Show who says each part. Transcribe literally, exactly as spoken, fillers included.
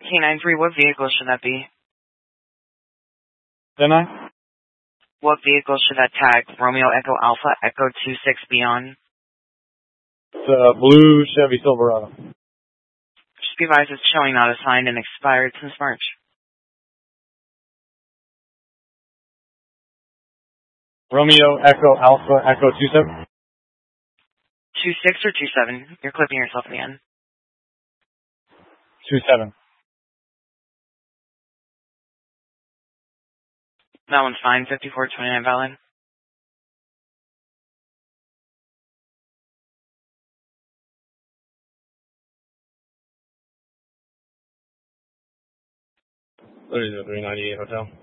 Speaker 1: K nine three, what vehicle should that be?
Speaker 2: Then I?
Speaker 1: What vehicle should that tag? Romeo Echo Alpha Echo two six be on?
Speaker 2: It's a blue Chevy Silverado.
Speaker 1: Just be advised it's showing not assigned and expired since March.
Speaker 2: Romeo Echo Alpha Echo two seven?
Speaker 1: two six or two seven? You're clipping yourself again.
Speaker 2: two seven.
Speaker 1: That one's fine. fifty-four twenty-nine valid.
Speaker 2: What is it, three ninety-eight Hotel?